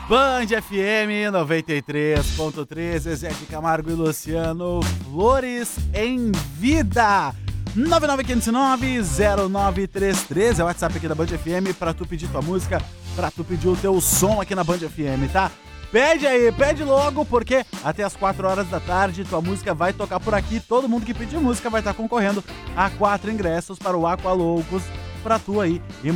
Band FM 93.3, Zezé de Camargo e Luciano, Flores em Vida. 99509-0933 é o WhatsApp aqui da Band FM pra tu pedir tua música, pra tu pedir o teu som aqui na Band FM, tá? Pede aí, pede logo, porque até as 4 horas da tarde tua música vai tocar por aqui. Todo mundo que pedir música vai estar concorrendo a 4 ingressos para o Aqua Loucos pra tu aí.